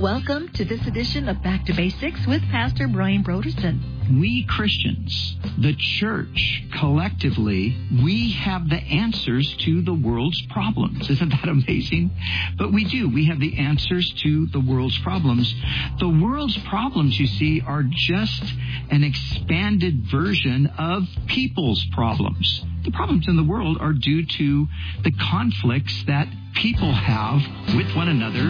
Welcome to this edition of Back to Basics with Pastor Brian Broderson. We Christians, the church, collectively, we have the answers to the world's problems. Isn't that amazing? But we do. We have the answers to the world's problems. The world's problems, you see, are just an expanded version of people's problems. The problems in the world are due to the conflicts that people have with one another.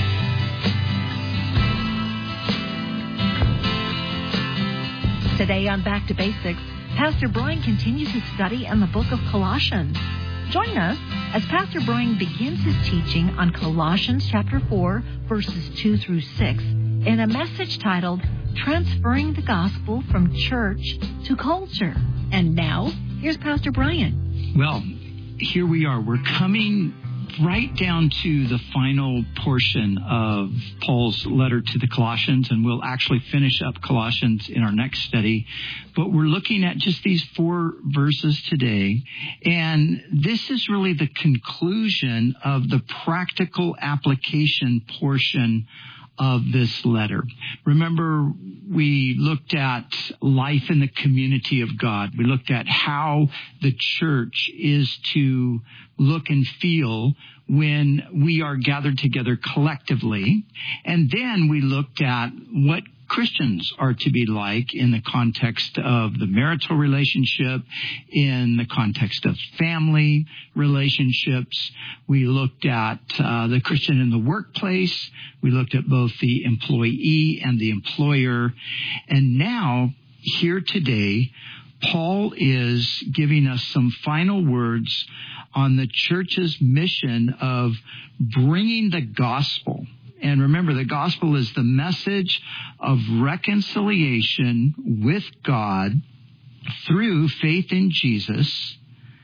Today on Back to Basics, Pastor Brian continues his study on the book of Colossians. Join us as Pastor Brian begins his teaching on Colossians chapter 4, verses 2 through 6, in a message titled, Transferring the Gospel from Church to Culture. And now, here's Pastor Brian. Well, here we are. We're coming right down to the final portion of Paul's letter to the Colossians, and we'll actually finish up Colossians in our next study. But we're looking at just these 4 verses today, and this is really the conclusion of the practical application portion of this letter. Remember, we looked at life in the community of God. We looked at how the church is to look and feel when we are gathered together collectively. And then we looked at what Christians are to be like in the context of the marital relationship, in the context of family relationships. We looked at the Christian in the workplace. We looked at both the employee and the employer. And now, here today, Paul is giving us some final words on the church's mission of bringing the gospel. And remember, the gospel is the message of reconciliation with God through faith in Jesus.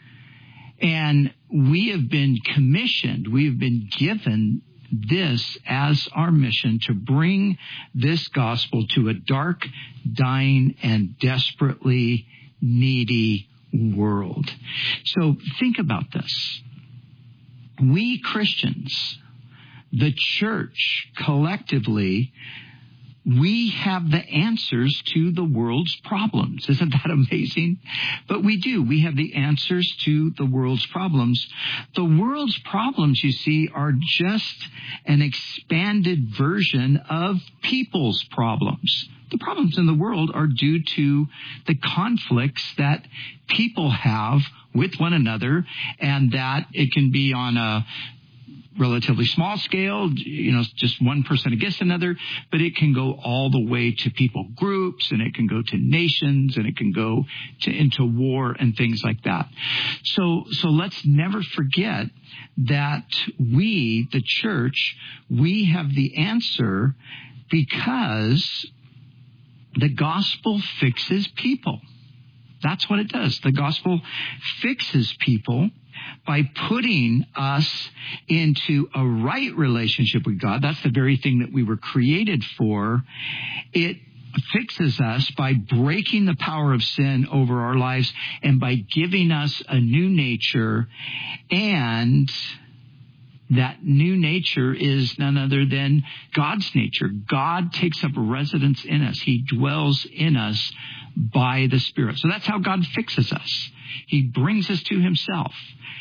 And we have been commissioned, we have been given this as our mission to bring this gospel to a dark, dying, and desperately needy world. So think about this. We Christians, the church, collectively, we have the answers to the world's problems. Isn't that amazing? But we do. We have the answers to the world's problems. The world's problems, you see, are just an expanded version of people's problems. The problems in the world are due to the conflicts that people have with one another, and that it can be on a relatively small scale, just one person against another, but it can go all the way to people groups, and it can go to nations, and it can go into war and things like that. So let's never forget that we, the church, we have the answer because the gospel fixes people. That's what it does. The gospel fixes people by putting us into a right relationship with God. That's the very thing that we were created for. It fixes us by breaking the power of sin over our lives and by giving us a new nature. And that new nature is none other than God's nature. God takes up residence in us. He dwells in us by the Spirit. So that's how God fixes us. He brings us to himself,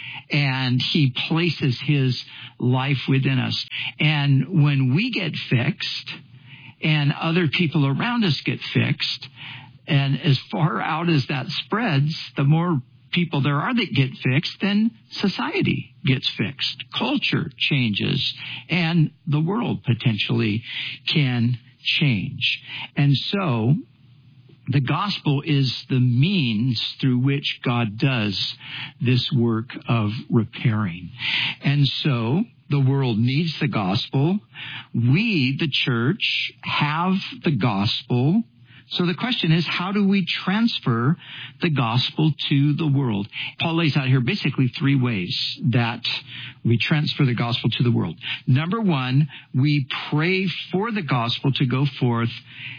and he places his life within us. And when we get fixed and other people around us get fixed, and as far out as that spreads, the more people there are that get fixed, then society gets fixed. Culture changes, and the world potentially can change. And so the gospel is the means through which God does this work of repairing. And so the world needs the gospel. We, the church, have the gospel. So the question is, how do we transfer the gospel to the world? Paul lays out here basically 3 ways that we transfer the gospel to the world. Number 1, we pray for the gospel to go forth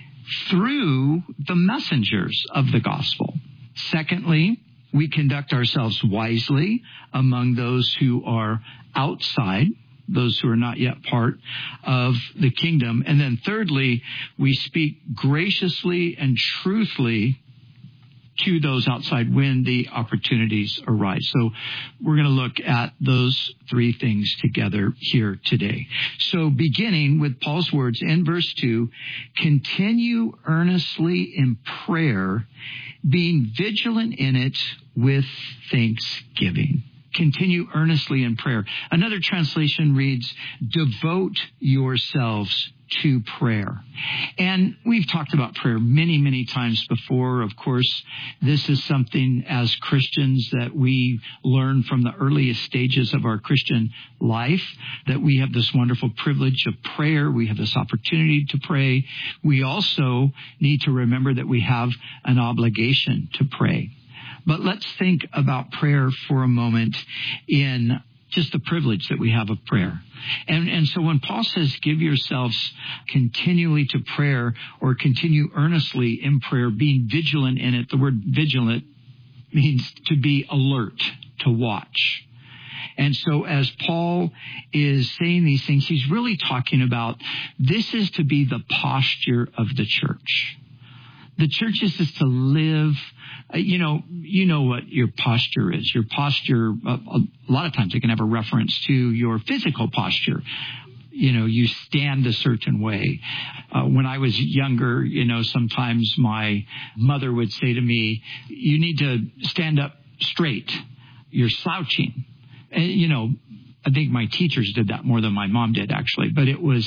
through the messengers of the gospel. Secondly, we conduct ourselves wisely among those who are outside those who are not yet part of the kingdom. And then thirdly, we speak graciously and truthfully to those outside when the opportunities arise. So we're going to look at those three things together here today. So beginning with Paul's words in verse 2, continue earnestly in prayer, being vigilant in it with thanksgiving. Continue earnestly in prayer. Another translation reads, devote yourselves to prayer. And we've talked about prayer many, many times before. Of course, this is something as Christians that we learn from the earliest stages of our Christian life, that we have this wonderful privilege of prayer. We have this opportunity to pray. We also need to remember that we have an obligation to pray. But let's think about prayer for a moment in just the privilege that we have of prayer. And so when Paul says, give yourselves continually to prayer or continue earnestly in prayer, being vigilant in it, the word vigilant means to be alert, to watch. And so as Paul is saying these things, he's really talking about this is to be the posture of the church. The church is just to live, you know what your posture is. Your posture, a lot of times it can have a reference to your physical posture. You know, you stand a certain way. When I was younger, sometimes my mother would say to me, you need to stand up straight. You're slouching. And, I think my teachers did that more than my mom did, actually. But it was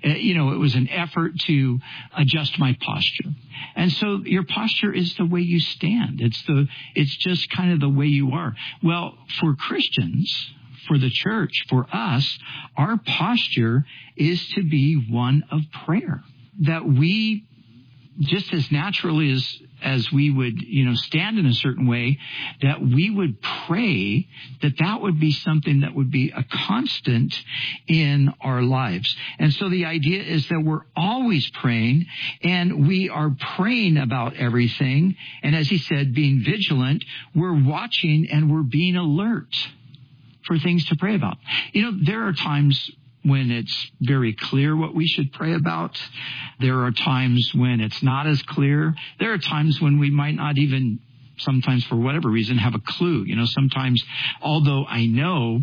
an effort to adjust my posture. And so your posture is the way you stand. It's just kind of the way you are. Well, for Christians, for the church, for us, our posture is to be one of prayer. That we, just as naturally as we would, stand in a certain way, that we would pray that would be something that would be a constant in our lives. And so the idea is that we're always praying, and we are praying about everything. And as he said, being vigilant, we're watching and we're being alert for things to pray about. There are times when it's very clear what we should pray about. There are times when it's not as clear. There are times when we might not even, sometimes for whatever reason, have a clue. Sometimes, although I know,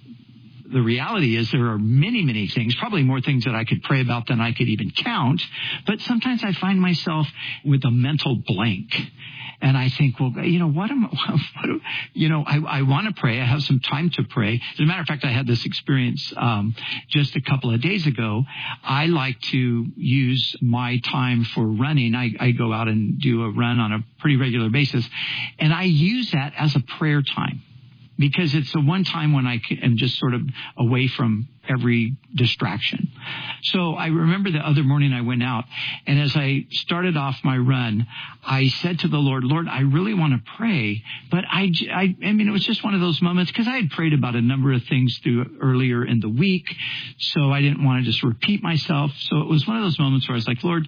the reality is there are many, many things, probably more things that I could pray about than I could even count. But sometimes I find myself with a mental blank. And I think, well, I want to pray. I have some time to pray. As a matter of fact, I had this experience just a couple of days ago. I like to use my time for running. I go out and do a run on a pretty regular basis. And I use that as a prayer time, because it's the one time when I am just sort of away from every distraction. So I remember the other morning I went out, and as I started off my run, I said to the Lord, I really want to pray, but it was just one of those moments, because I had prayed about a number of things earlier in the week, so I didn't want to just repeat myself. So it was one of those moments where I was like, Lord,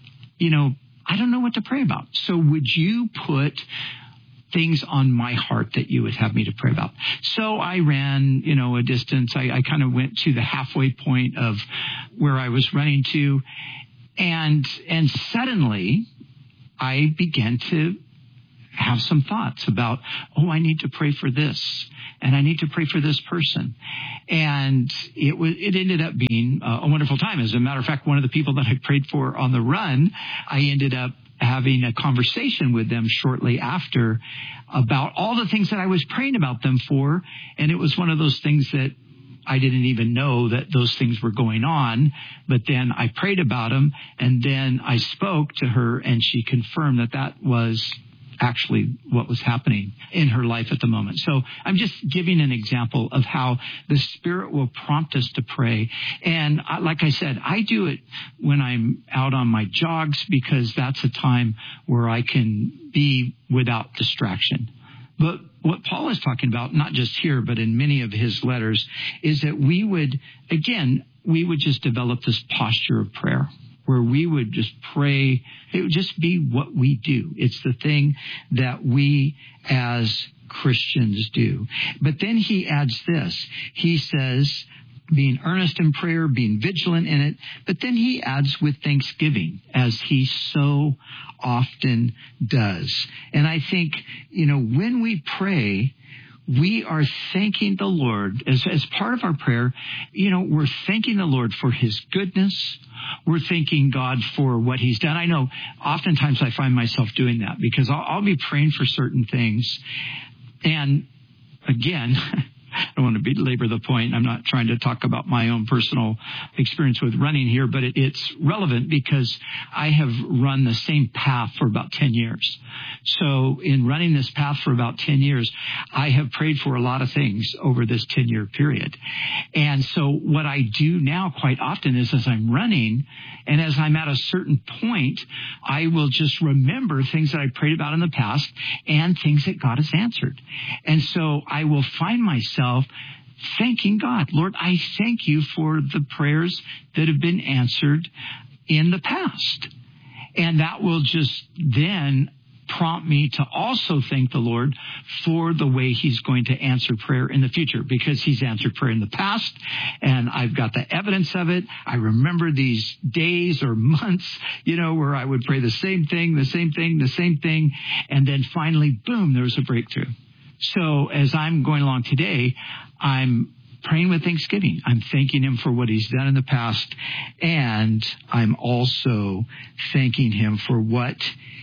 I don't know what to pray about. So would you put things on my heart that you would have me to pray about? So I ran, a distance. I kind of went to the halfway point of where I was running to. And suddenly I began to have some thoughts about, I need to pray for this, and I need to pray for this person. And it ended up being a wonderful time. As a matter of fact, one of the people that I prayed for on the run, I ended up having a conversation with them shortly after about all the things that I was praying about them for. And it was one of those things that I didn't even know that those things were going on. But then I prayed about them, and then I spoke to her, and she confirmed that was actually what was happening in her life at the moment. So I'm just giving an example of how the Spirit will prompt us to pray. And like I said, I do it when I'm out on my jogs, because that's a time where I can be without distraction. But what Paul is talking about, not just here, but in many of his letters, is that we would just develop this posture of prayer, where we would just pray. It would just be what we do. It's the thing that we as Christians do. But then he adds this. He says, being earnest in prayer, being vigilant in it. But then he adds with thanksgiving, as he so often does. And I think, when we pray, we are thanking the Lord as part of our prayer. We're thanking the Lord for his goodness. We're thanking God for what he's done. I know oftentimes I find myself doing that because I'll be praying for certain things. And again, I don't want to belabor the point. I'm not trying to talk about my own personal experience with running here, but it's relevant because I have run the same path for about 10 years. So in running this path for about 10 years, I have prayed for a lot of things over this 10-year period. And so what I do now quite often is as I'm running and as I'm at a certain point, I will just remember things that I prayed about in the past and things that God has answered. And so I will find myself thanking God. Lord, I thank you for the prayers that have been answered in the past. And that will just then prompt me to also thank the Lord for the way he's going to answer prayer in the future, because he's answered prayer in the past and I've got the evidence of it. I remember these days or months, where I would pray the same thing. And then finally, boom, there was a breakthrough. So as I'm going along today, I'm praying with thanksgiving. I'm thanking him for what he's done in the past. And I'm also thanking him for what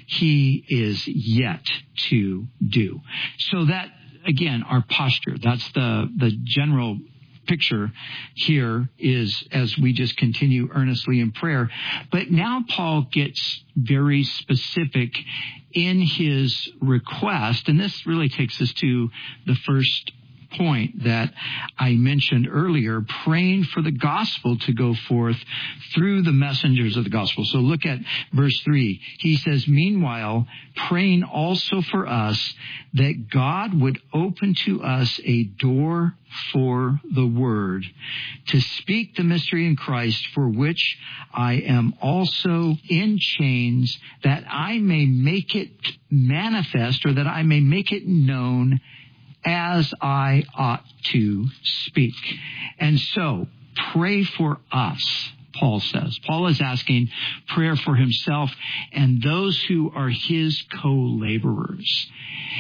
he is yet to do. So that, again, our posture, that's the general picture here is as we just continue earnestly in prayer. But now Paul gets very specific in his request, and this really takes us to the first point that I mentioned earlier, praying for the gospel to go forth through the messengers of the gospel. So look at verse 3. He says, meanwhile, praying also for us that God would open to us a door for the word to speak the mystery in Christ, for which I am also in chains, that I may make it manifest, or that I may make it known as I ought to speak. And so pray for us, Paul says. Paul is asking prayer for himself and those who are his co-laborers.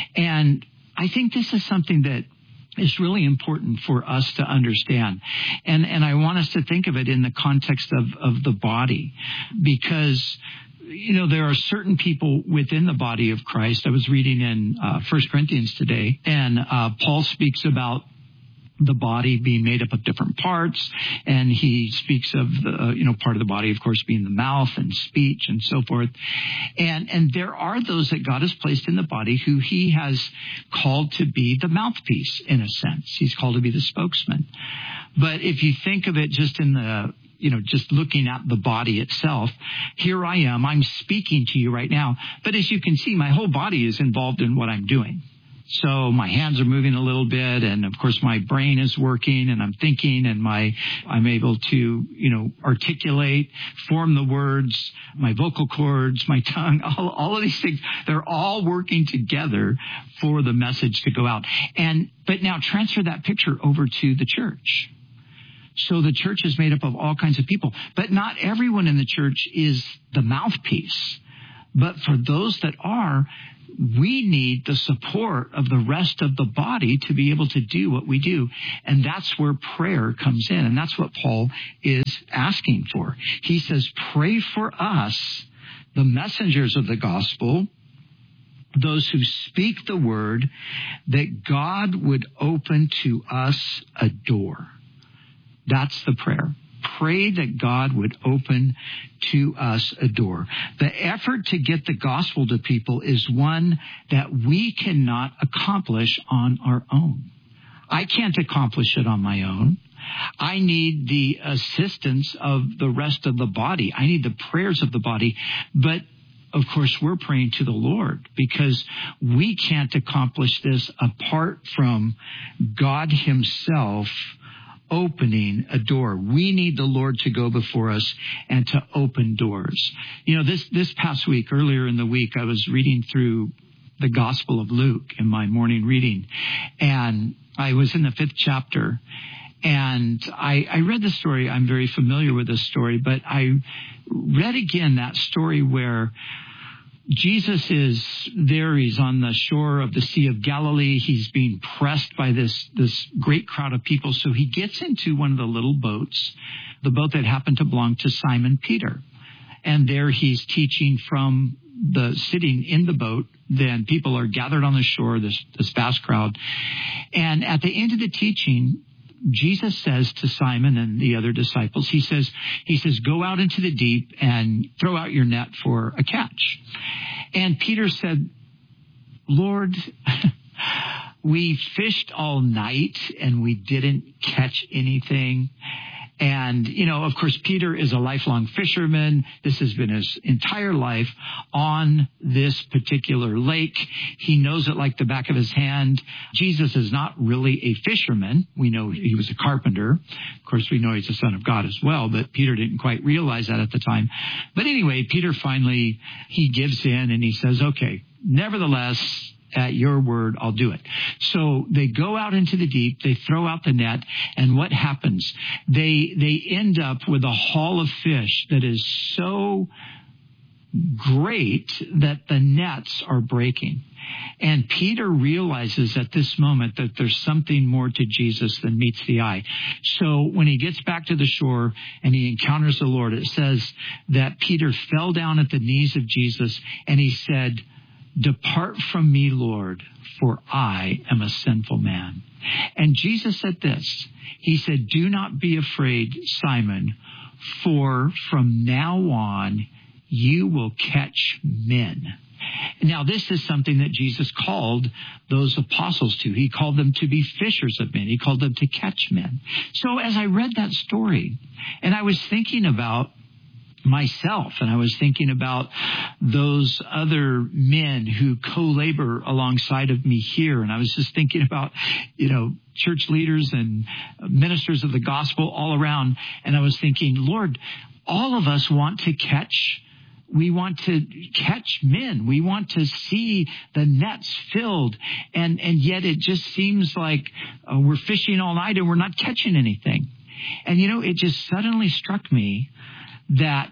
And I think this is something that is really important for us to understand. And I want us to think of it in the context of the body, because there are certain people within the body of Christ. I was reading in 1 Corinthians today, and Paul speaks about the body being made up of different parts, and he speaks of the part of the body, of course, being the mouth and speech and so forth. And there are those that God has placed in the body who he has called to be the mouthpiece, in a sense. He's called to be the spokesman. But if you think of it just in the just looking at the body itself, here I am, I'm speaking to you right now. But as you can see, my whole body is involved in what I'm doing. So my hands are moving a little bit, and of course my brain is working, and I'm thinking, and I'm able to, articulate, form the words, my vocal cords, my tongue, all of these things, they're all working together for the message to go out. But now transfer that picture over to the church. So the church is made up of all kinds of people, but not everyone in the church is the mouthpiece. But for those that are, we need the support of the rest of the body to be able to do what we do. And that's where prayer comes in. And that's what Paul is asking for. He says, pray for us, the messengers of the gospel, those who speak the word, that God would open to us a door. That's the prayer. Pray that God would open to us a door. The effort to get the gospel to people is one that we cannot accomplish on our own. I can't accomplish it on my own. I need the assistance of the rest of the body. I need the prayers of the body. But of course, we're praying to the Lord, because we can't accomplish this apart from God himself opening a door. We need the Lord to go before us and to open doors. This past week, earlier in the week, I was reading through the Gospel of Luke in my morning reading, and I was in the 5th chapter. And I read the story. I'm very familiar with this story, but I read again that story where Jesus is there. He's on the shore of the Sea of Galilee. He's being pressed by this great crowd of people. So he gets into one of the little boats, the boat that happened to belong to Simon Peter. And there he's teaching from sitting in the boat. Then people are gathered on the shore, this vast crowd. And at the end of the teaching, Jesus says to Simon and the other disciples, he says, go out into the deep and throw out your net for a catch. And Peter said, Lord, we fished all night and we didn't catch anything. And, of course, Peter is a lifelong fisherman. This has been his entire life on this particular lake. He knows it like the back of his hand. Jesus is not really a fisherman. We know he was a carpenter. Of course, we know he's the Son of God as well, but Peter didn't quite realize that at the time. But anyway, Peter finally, he gives in and he says, okay, nevertheless, at your word, I'll do it. So they go out into the deep, they throw out the net, and what happens? They end up with a haul of fish that is so great that the nets are breaking. And Peter realizes at this moment that there's something more to Jesus than meets the eye. So when he gets back to the shore and he encounters the Lord, it says that Peter fell down at the knees of Jesus and he said, depart from me, Lord, for I am a sinful man. And Jesus said this. He said, do not be afraid, Simon, for from now on you will catch men. Now, this is something that Jesus called those apostles to. He called them to be fishers of men. He called them to catch men. So as I read that story, and I was thinking about myself, and I was thinking about those other men who co-labor alongside of me here, and I was just thinking about, church leaders and ministers of the gospel all around, and I was thinking, Lord, all of us want to catch. We want to catch men. We want to see the nets filled, and yet it just seems like we're fishing all night and we're not catching anything. And it just suddenly struck me that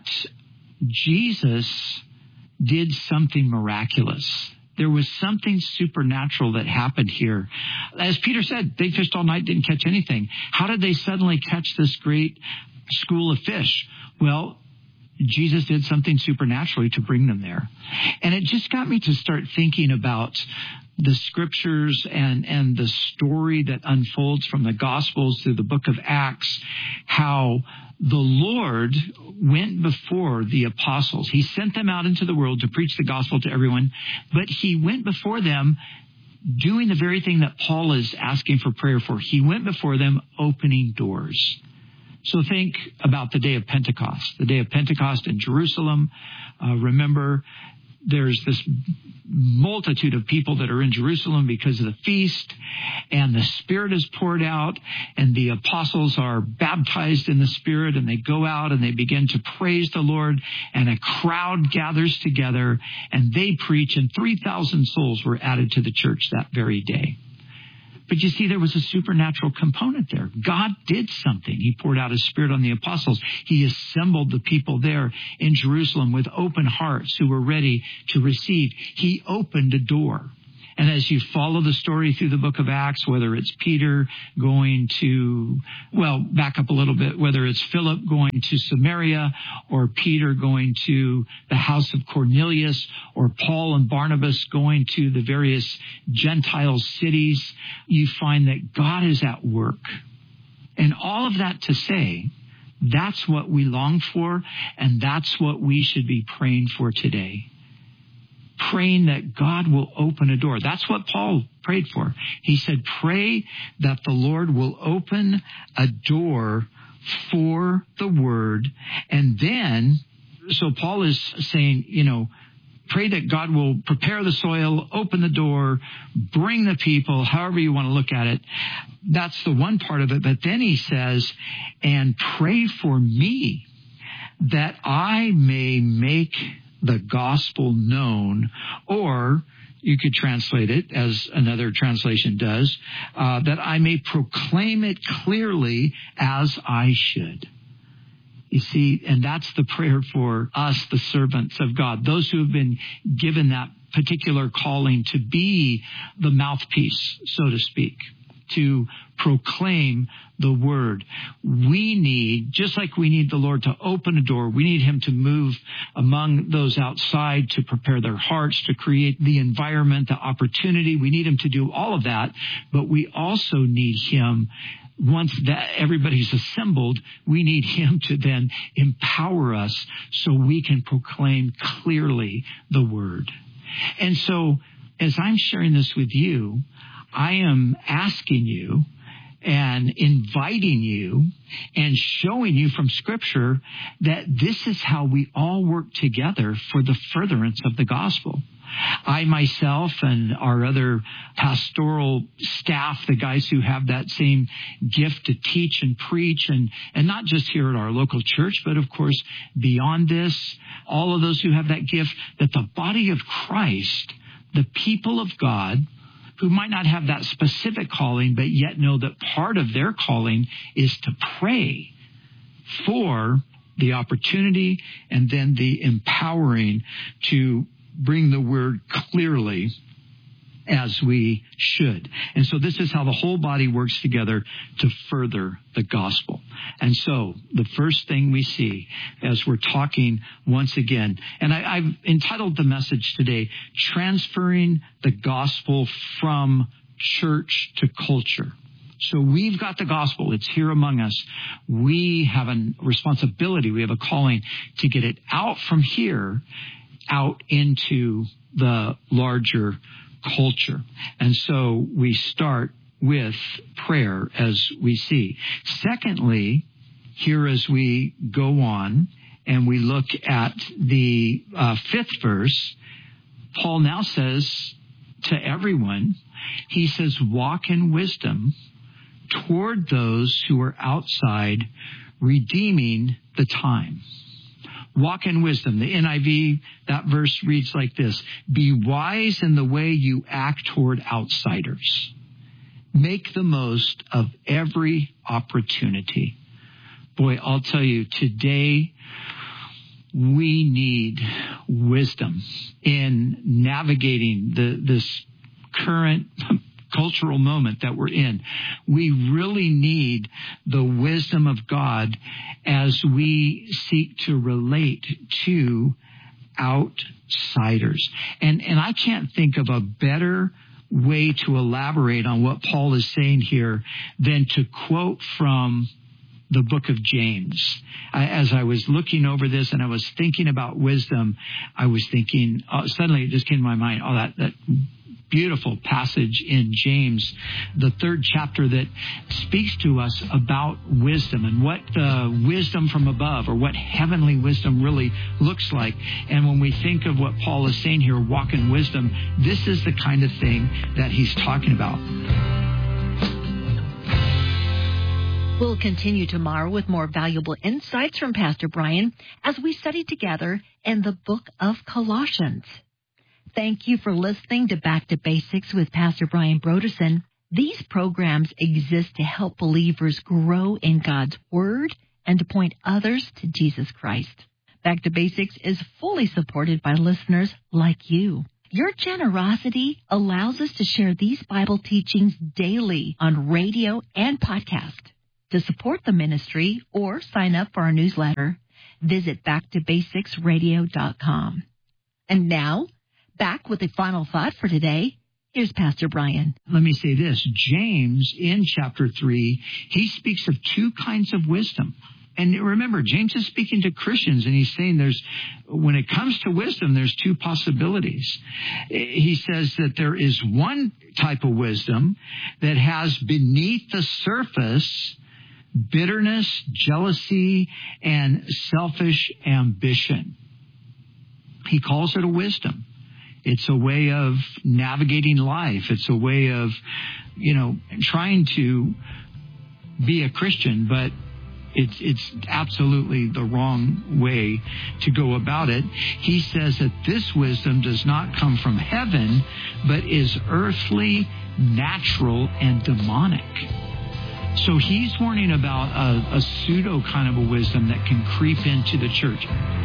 Jesus did something miraculous. There was something supernatural that happened here. As Peter said, they fished all night, didn't catch anything. How did they suddenly catch this great school of fish? Well, Jesus did something supernaturally to bring them there. And it just got me to start thinking about the scriptures and the story that unfolds from the Gospels through the book of Acts, how the Lord went before the apostles. He sent them out into the world to preach the gospel to everyone, but he went before them doing the very thing that Paul is asking for prayer for. He went before them opening doors. So think about the day of Pentecost. The day of Pentecost in Jerusalem. Remember, there's this multitude of people that are in Jerusalem because of the feast, and the Spirit is poured out, and the apostles are baptized in the Spirit, and they go out and they begin to praise the Lord, and a crowd gathers together, and they preach, and 3,000 souls were added to the church that very day. But you see, there was a supernatural component there. God did something. He poured out his Spirit on the apostles. He assembled the people there in Jerusalem with open hearts who were ready to receive. He opened a door. And as you follow the story through the book of Acts, whether it's Peter going to, back up a little bit, whether it's Philip going to Samaria, or Peter going to the house of Cornelius, or Paul and Barnabas going to the various Gentile cities, you find that God is at work. And all of that to say, that's what we long for, and that's what we should be praying for today. Praying that God will open a door. That's what Paul prayed for. He said, pray that the Lord will open a door for the word. And then, so Paul is saying, pray that God will prepare the soil, open the door, bring the people, however you want to look at it. That's the one part of it. But then he says, and pray for me that I may make the gospel known, or you could translate it as another translation does, that I may proclaim it clearly as I should. You see, and that's the prayer for us, the servants of God, those who have been given that particular calling to be the mouthpiece, so to speak, to proclaim the word. We need, just like we need the Lord to open a door, we need him to move among those outside, to prepare their hearts, to create the environment, the opportunity. We need him to do all of that, but we also need him. Once that everybody's assembled, we need him to then empower us so we can proclaim clearly the word. And so as I'm sharing this with you, I am asking you and inviting you and showing you from Scripture that this is how we all work together for the furtherance of the gospel. I myself and our other pastoral staff, the guys who have that same gift to teach and preach, and not just here at our local church, but of course beyond this, all of those who have that gift, that the body of Christ, the people of God, who might not have that specific calling, but yet know that part of their calling is to pray for the opportunity and then the empowering to bring the word clearly as we should. And so this is how the whole body works together to further the gospel. And so the first thing we see as we're talking once again, and I've entitled the message today, Transferring the Gospel from Church to Culture. So we've got the gospel. It's here among us. We have a responsibility. We have a calling to get it out from here out into the larger culture. And so we start with prayer, as we see. Secondly, here as we go on and we look at the fifth verse, Paul now says to everyone, he says, walk in wisdom toward those who are outside, redeeming the time. Walk in wisdom. The NIV, that verse reads like this: be wise in the way you act toward outsiders. Make the most of every opportunity. Boy, I'll tell you, today we need wisdom in navigating this current cultural moment that we're in. We really need the wisdom of God as we seek to relate to outsiders. And I can't think of a better way to elaborate on what Paul is saying here than to quote from the book of James. As I was looking over this and I was thinking about wisdom, I was thinking, suddenly it just came to my mind, that beautiful passage in James, the 3rd chapter, that speaks to us about wisdom and what wisdom from above, or what heavenly wisdom really looks like. And when we think of what Paul is saying here, walk in wisdom, this is the kind of thing that he's talking about. We'll continue tomorrow with more valuable insights from Pastor Brian as we study together in the book of Colossians. Thank you for listening to Back to Basics with Pastor Brian Brodersen. These programs exist to help believers grow in God's Word and to point others to Jesus Christ. Back to Basics is fully supported by listeners like you. Your generosity allows us to share these Bible teachings daily on radio and podcast. To support the ministry or sign up for our newsletter, visit backtobasicsradio.com. And now, back with the final thought for today. Here's Pastor Brian. Let me say this. James, in chapter 3, he speaks of two kinds of wisdom. And remember, James is speaking to Christians, and he's saying when it comes to wisdom, there's two possibilities. He says that there is one type of wisdom that has beneath the surface bitterness, jealousy, and selfish ambition. He calls it a wisdom. It's a way of navigating life. It's a way of, trying to be a Christian, but It's absolutely the wrong way to go about it. He says that this wisdom does not come from heaven, but is earthly, natural, and demonic. So he's warning about a pseudo kind of a wisdom that can creep into the church.